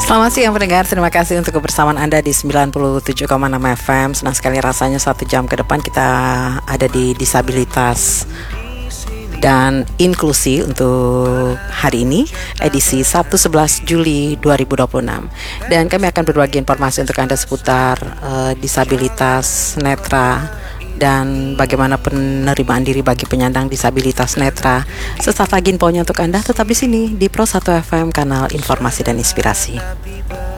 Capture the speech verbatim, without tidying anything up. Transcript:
Selamat siang pendengar, terima kasih untuk kebersamaan Anda di sembilan puluh tujuh koma enam F M. Senang sekali rasanya satu jam ke depan kita ada di disabilitas dan inklusi untuk hari ini, edisi Sabtu sebelas Juli dua ribu dua puluh enam. Dan kami akan berbagi informasi untuk Anda seputar uh, disabilitas netra dan bagaimana penerimaan diri bagi penyandang disabilitas netra. Sesaat lagi infonya untuk Anda, tetap di sini di Pro satu F M, kanal informasi dan inspirasi.